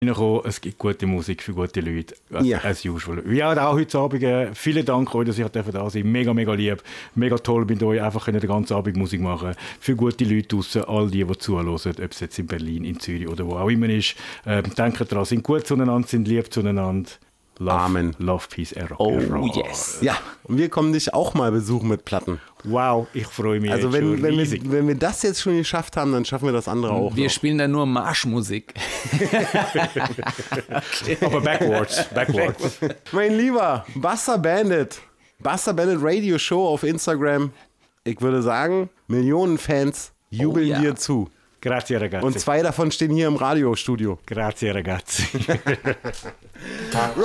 Es gibt gute Musik für gute Leute, as usual. Ja, auch heute Abend, vielen Dank euch, dass ihr da seid. Mega, mega lieb, mega toll mit euch. Einfach können den ganzen Abend Musik machen. Für gute Leute draussen, all die zuhören, ob es jetzt in Berlin, in Zürich oder wo auch immer ist. Denkt daran, sind gut zueinander, sind lieb zueinander. Love, Amen. Love, Peace, Rock. Oh, yes. Ja, und wir kommen dich auch mal besuchen mit Platten. Wow, ich freue mich. Also wenn wir das jetzt schon geschafft haben, dann schaffen wir das andere auch. Wir spielen dann nur Marschmusik. Aber backwards. Mein Lieber, Buster Bandit Radio Show auf Instagram. Ich würde sagen, Millionen Fans jubeln dir zu. Grazie ragazzi. Und 2 davon stehen hier im Radiostudio. Grazie ragazzi.